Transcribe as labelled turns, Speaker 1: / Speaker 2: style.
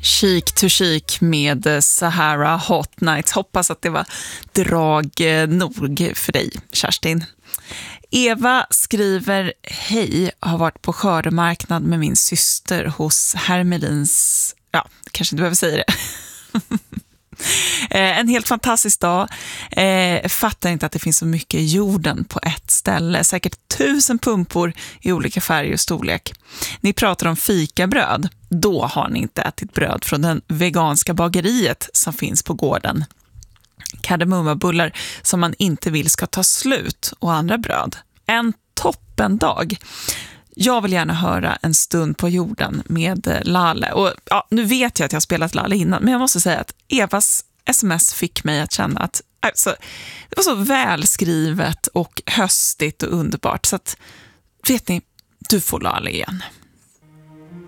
Speaker 1: Chic to chic med Sahara Hot Nights. Hoppas att det var drag nog för dig, Kerstin. Eva skriver: hej, har varit på skördemarknad med min syster hos Hermelins. Ja, kanske inte behöver säga det. En helt fantastisk dag. Fattar inte att det finns så mycket i jorden på ett ställe. Säkert 1000 pumpor i olika färger och storlek. Ni pratar om fikabröd. Då har ni inte ätit bröd från den veganska bageriet som finns på gården. Kardemummabullar som man inte vill ska ta slut och andra bröd. En toppendag. Jag vill gärna höra en stund på jorden med Lale. Och ja, nu vet jag att jag har spelat Lale innan, men jag måste säga att Evas sms fick mig att känna att alltså, det var så välskrivet och höstigt och underbart. Så att, vet ni, du får Lale igen.